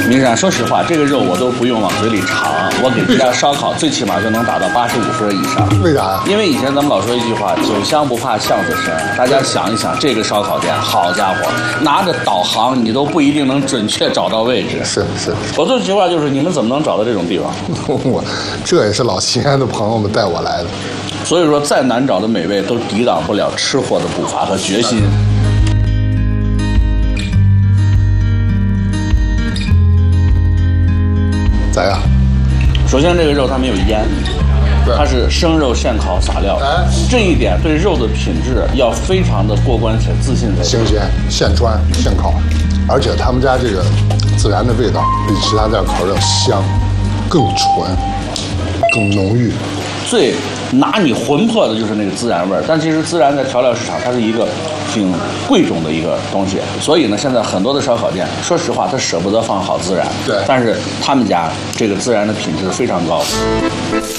明山，说实话，这个肉我都不用往嘴里尝，我给这家烧烤最起码就能达到85分以上。 为啥呀？ 因为以前咱们老说一句话，酒香不怕巷子深。大家想一想，这个烧烤店，好家伙，拿着导航你都不一定能准确找到位置。 是。 我最奇怪就是你们怎么能找到这种地方？ 这也是老西安的朋友们带我来的。 所以说，再难找的美味都抵挡不了吃货的步伐和决心。 咋样？ 首先，这个肉它没有腌，它是生肉现烤撒料，这一点对肉的品质要非常的过关且自信才行。 新鲜、现穿、现烤，而且他们家这个孜然的味道比其他店烤肉要香，更纯，更浓郁。 最拿你魂魄的就是那个孜然味儿，但其实孜然在调料市场它是一个挺贵重的一个东西，所以呢，现在很多的烧烤店，说实话，他舍不得放好孜然， 对， 但是他们家这个孜然的品质非常高。